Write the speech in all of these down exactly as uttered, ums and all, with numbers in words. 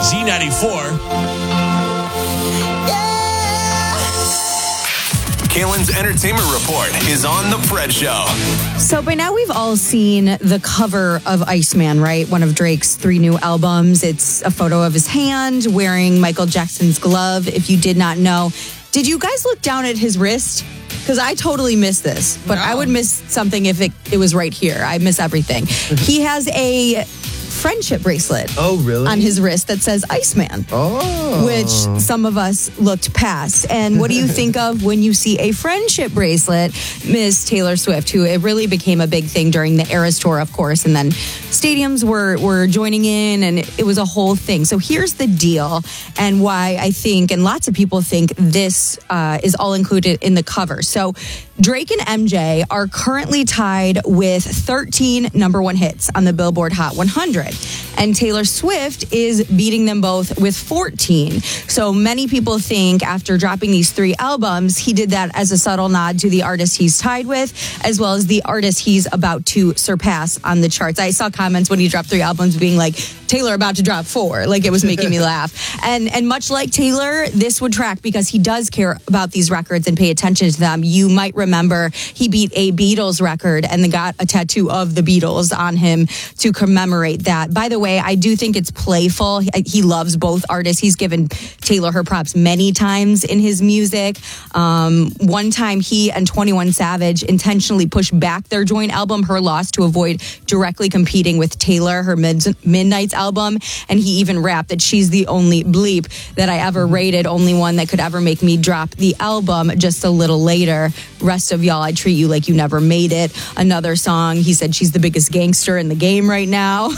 Z ninety-four. Kalen's Entertainment Report is on The Fred Show. So by now we've all seen the cover of Iceman, right? One of Drake's three new albums. It's a photo of his hand wearing Michael Jackson's glove. If you did not know, did you guys look down at his wrist? Because I totally missed this, but no. I would miss something if it, it was right here. I miss everything. He has a friendship bracelet oh, really? on his wrist that says Iceman, oh. which some of us looked past. And what do you think of when you see a friendship bracelet? Miss Taylor Swift, who it really became a big thing during the Eras Tour, of course, and then stadiums were, were joining in, and it was a whole thing. So here's the deal, and why I think, and lots of people think, this uh, is all included in the cover. So Drake and M J are currently tied with thirteen number one hits on the Billboard Hot one hundred. And Taylor Swift is beating them both with fourteen. So many people think after dropping these three albums, he did that as a subtle nod to the artist he's tied with, as well as the artist he's about to surpass on the charts. I saw comments when he dropped three albums being like, Taylor about to drop four. Like, it was making me laugh. And and much like Taylor, this would track because he does care about these records and pay attention to them. You might remember he beat a Beatles record and then got a tattoo of the Beatles on him to commemorate that. By the way, I do think it's playful. He, he loves both artists. He's given Taylor her props many times in his music. Um, one time he and twenty-one Savage intentionally pushed back their joint album, Her Loss, to avoid directly competing with Taylor, her Mid- Midnight's album. And he even rapped that she's the only bleep that I ever rated, only one that could ever make me drop the album just a little later. Rest of y'all, I treat you like you never made it. Another song, he said she's the biggest gangster in the game right now.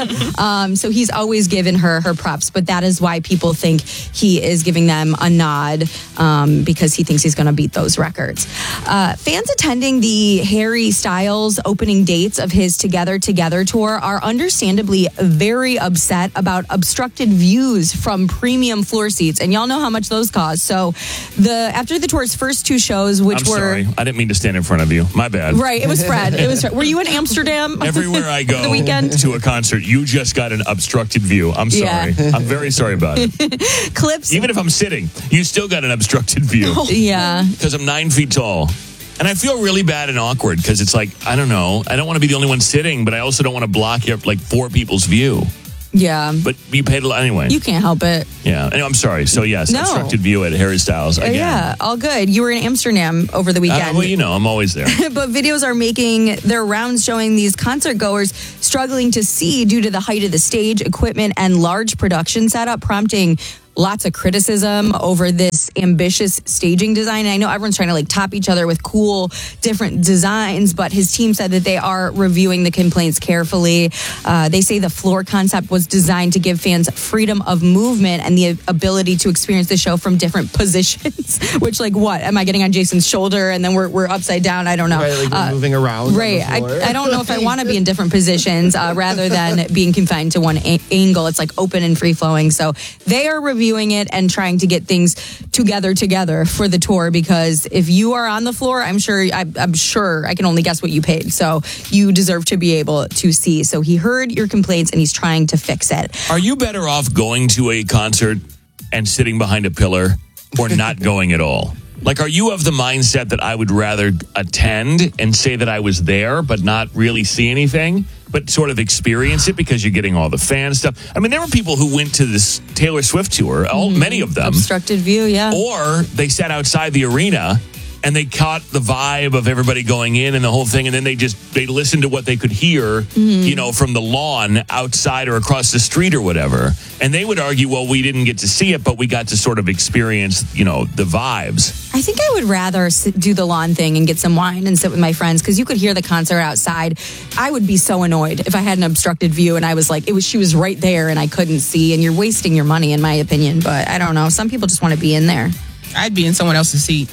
um, so he's always given her her props, but that is why people think he is giving them a nod um, because he thinks he's going to beat those records. Uh, fans attending the Harry Styles opening dates of his Together Together tour are understandably very upset about obstructed views from premium floor seats, and y'all know how much those cost. So the after the tour's first two shows, which I'm were sorry, I didn't mean to stand in front of you. My bad. Right, it was Fred. It was Fred. Were you in Amsterdam? Everywhere I go the weekend? to a concert, you just got an obstructed view. I'm sorry. Yeah. I'm very sorry about it. Clips. Even if I'm sitting, you still got an obstructed view. Yeah. Because I'm nine feet tall. And I feel really bad and awkward because it's like, I don't know. I don't want to be the only one sitting, but I also don't want to block your, like four people's view. Yeah. But you paid a lot anyway. You can't help it. Yeah. Anyway, I'm sorry. So, yes, no. obstructed view at Harry Styles again. Yeah, all good. You were in Amsterdam over the weekend. Uh, well, you know, I'm always there. But videos are making their rounds showing these concert goers struggling to see due to the height of the stage, equipment, and large production setup, prompting lots of criticism over this ambitious staging design. And I know everyone's trying to like top each other with cool different designs, but his team said that they are reviewing the complaints carefully. Uh, they say the floor concept was designed to give fans freedom of movement and the ability to experience the show from different positions. Which, like, what? Am I getting on Jason's shoulder and then we're we're upside down? I don't know. Right, like we're uh, moving around. Right. I, I don't know if I want to be in different positions uh, rather than being confined to one a- angle. It's like open and free flowing. So they are reviewing it and trying to get things together together for the tour, because if you are on the floor, I'm sure I, I'm sure I can only guess what you paid, so you deserve to be able to see. So he heard your complaints and he's trying to fix it. Are you better off going to a concert and sitting behind a pillar or not going at all? Like, are you of the mindset that I would rather attend and say that I was there but not really see anything, but sort of experience it because you're getting all the fan stuff? I mean, there were people who went to this Taylor Swift tour, all, mm-hmm. many of them. Obstructed view, yeah. Or they sat outside the arena and they caught the vibe of everybody going in and the whole thing, and then they just, they listened to what they could hear, mm-hmm. you know, from the lawn outside or across the street or whatever. And they would argue, well, we didn't get to see it, but we got to sort of experience, you know, the vibes. I think I would rather sit, do the lawn thing and get some wine and sit with my friends, because you could hear the concert outside. I would be so annoyed if I had an obstructed view and I was like, it was, she was right there and I couldn't see, and you're wasting your money, in my opinion. But I don't know. Some people just want to be in there. I'd be in someone else's seat.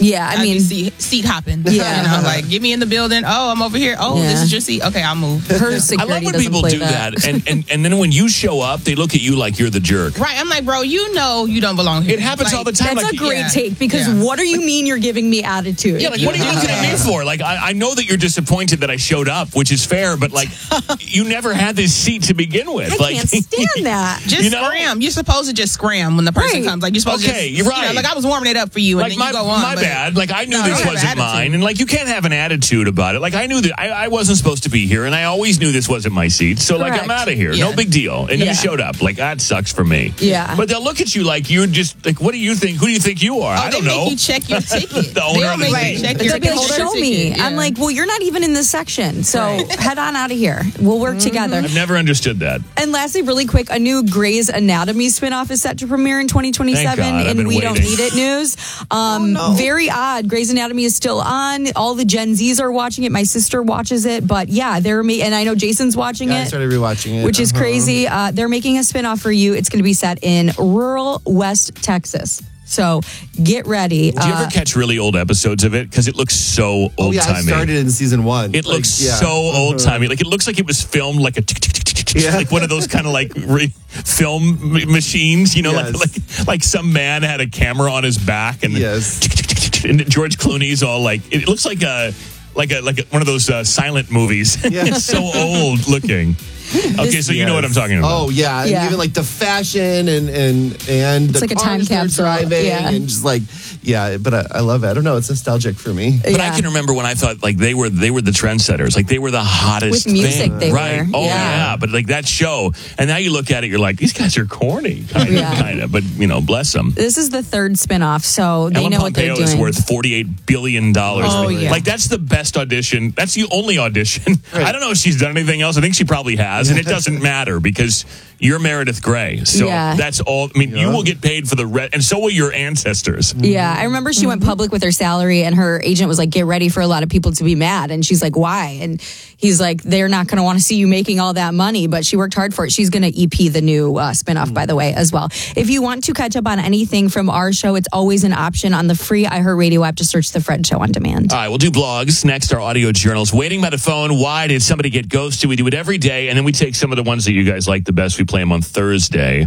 Yeah, I I'd mean, be seat, seat hopping. Yeah. You know, like, get me in the building. Oh, I'm over here. Oh, Yeah. this is your seat. Okay, I'll move. her I security love when doesn't people play do that, and, and and then when you show up, they look at you like you're the jerk. Right. I'm like, bro, you know you don't belong here. It happens Like, all the time. That's like, a great yeah. take because Yeah. what do you mean you're giving me attitude? Yeah, like, what are you looking at me for? Like, I, I know that you're disappointed that I showed up, which is fair, but, like, you never had this seat to begin with. I like, can't stand that. Just You know? scram. You're supposed to just scram when the person Right. comes. Like, you're supposed Okay, to just, you're you know, right. like, I was warming it up for you, and like then my, you go on. my but- bad. Like, I knew No, this don't have wasn't attitude. mine, and like you can't have an attitude about it. Like I knew that I, I wasn't supposed to be here, and I always knew this wasn't my seat. So like Correct. I'm out of here. Yeah. No big deal. And Yeah. you showed up. Like that sucks for me. Yeah. But they'll look at you like you're just like, what do you think? Who do you think you are? Oh, I don't they know. make you check your ticket. The owner They'll of the make you seat. check your They'll be like, hold show your me. ticket. Yeah. I'm like, well, you're not even in this section. So head on out of here. We'll work together. I've never understood that. And lastly, really quick, a new Grey's Anatomy spinoff is set to premiere in twenty twenty-seven Thank God, I've in been We Don't waiting. Need It news. Um, Very odd. Grey's Anatomy is still on. All the Gen Zs are watching it. My sister watches it. But yeah, they're ma- and I know Jason's watching Yeah, I it. started rewatching it. Which is Uh-huh. crazy. Uh, they're making a spinoff for you. It's going to be set in rural West Texas. So get ready. Did you Uh, ever catch really old episodes of it? Because it looks so Oh old yeah, I timey. started in season one. It Like, looks yeah. so old Uh-huh. timey. Like it looks like it was filmed like a tick, tick, tick, tick, tick, Yeah. like one of those kind of like re- film m- machines. You know, like, Yes. like like some man had a camera on his back and Yes. tick, tick, tick, tick, tick, and George Clooney's all like it looks like a like a like a, one of those uh, silent movies. Yeah. It's so old looking. Okay, so you know what I'm talking about. Oh yeah, and Yeah. even like the fashion and and and It's the like a cars time they're capsule, driving yeah. and just like yeah. But I, I love it. I don't know. It's nostalgic for me. But I Yeah. can remember when I thought like they were they were the trendsetters, like they were the hottest With music, thing. they right? were. Oh Yeah. yeah. But like that show, and now you look at it, you're like, these guys are corny, kind of, Yeah. kind of. But you know, bless them. This is the third spinoff, so they Ellen know what they're Pompeo doing. is worth forty-eight billion dollars. Oh, yeah. Like, that's the best audition. That's the only audition. I don't know if she's done anything else. I think she probably has, and it doesn't matter because you're Meredith Grey. So Yeah. that's all. I mean, you will get paid for the rest, and so will your ancestors. Yeah, I remember she went public with her salary, and her agent was like, "Get ready for a lot of people to be mad." And she's like, "Why?" And he's like, "They're not going to want to see you making all that money." But she worked hard for it. She's going to E P the new uh, spinoff, by the way, as well. If you want to catch up on anything from our show, it's always an option on the free iHeartRadio app to search The Fred Show on demand. All right, we'll do blogs next. Our audio journals. Waiting by the phone. Why did somebody get ghosted? We do it every day, and then we take some of the ones that you guys like the best. We play them on Thursday.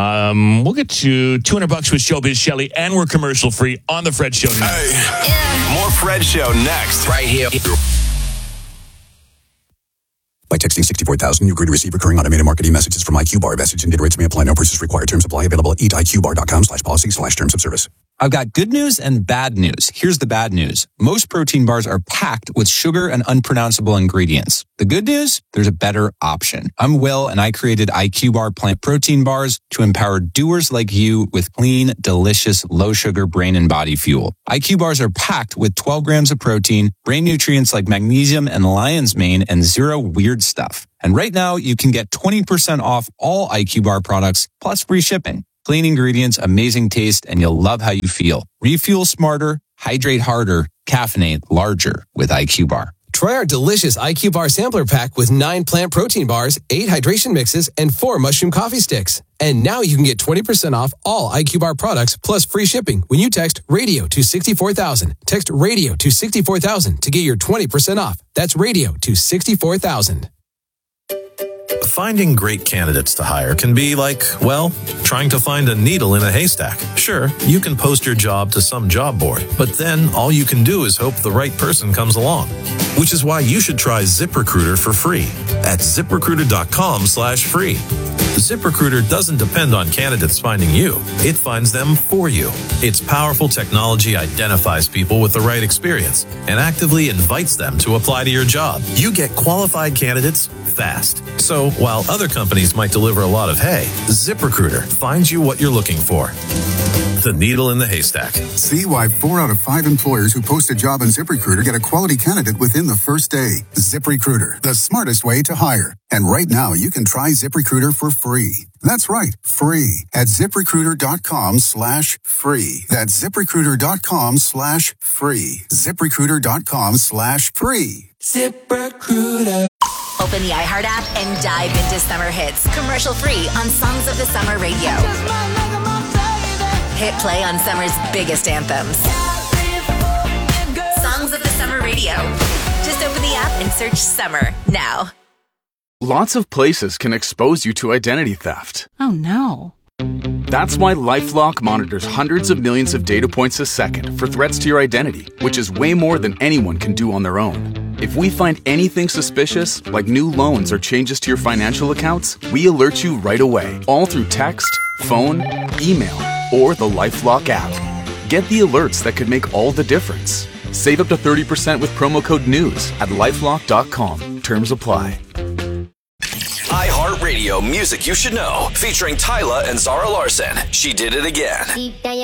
Um, we'll get to two hundred bucks with Showbiz Shelley, and we're commercial free on the Fred Show next. Hey. More Fred Show next. Right here. By texting sixty-four thousand, you agree to receive recurring automated marketing messages from I Q Bar. Message and data rates may apply. No purchase required. Terms apply. Available at eat I Q bar dot com slash policy slash terms of service. I've got good news and bad news. Here's the bad news. Most protein bars are packed with sugar and unpronounceable ingredients. The good news? There's a better option. I'm Will, and I created I Q Bar plant protein bars to empower doers like you with clean, delicious, low-sugar brain and body fuel. I Q Bars are packed with twelve grams of protein, brain nutrients like magnesium and lion's mane, and zero weird stuff. And right now, you can get twenty percent off all I Q Bar products, plus free shipping. Clean ingredients, amazing taste, and you'll love how you feel. Refuel smarter, hydrate harder, caffeinate larger with I Q Bar. Try our delicious I Q Bar sampler pack with nine plant protein bars, eight hydration mixes, and four mushroom coffee sticks. And now you can get twenty percent off all I Q Bar products plus free shipping when you text radio to sixty-four thousand. Text radio to sixty-four thousand to get your twenty percent off. That's radio to sixty-four thousand. Finding great candidates to hire can be like, well, trying to find a needle in a haystack. Sure, you can post your job to some job board, but then all you can do is hope the right person comes along. Which is why you should try ZipRecruiter for free at ZipRecruiter.com slash free. ZipRecruiter doesn't depend on candidates finding you. It finds them for you. Its powerful technology identifies people with the right experience and actively invites them to apply to your job. You get qualified candidates fast. So while other companies might deliver a lot of hay, ZipRecruiter finds you what you're looking for. The needle in the haystack. See why four out of five employers who post a job on ZipRecruiter get a quality candidate within the first day. ZipRecruiter, the smartest way to hire. And right now, you can try ZipRecruiter for free. That's right, free at ZipRecruiter.com slash free. That's ZipRecruiter.com slash free. ZipRecruiter.com slash free. ZipRecruiter. Open the iHeart app and dive into summer hits. Commercial free on Songs of the Summer Radio. Hit play on summer's biggest anthems. Songs of the Summer Radio. Just open the app and search Summer now. Lots of places can expose you to identity theft. Oh no. That's why LifeLock monitors hundreds of millions of data points a second for threats to your identity, which is way more than anyone can do on their own. If we find anything suspicious, like new loans or changes to your financial accounts, we alert you right away, all through text, phone, email, or the LifeLock app. Get the alerts that could make all the difference. Save up to thirty percent with promo code NEWS at lifelock dot com. Terms apply. iHeartRadio Music You Should Know, featuring Tyla and Zara Larson. She Did It Again.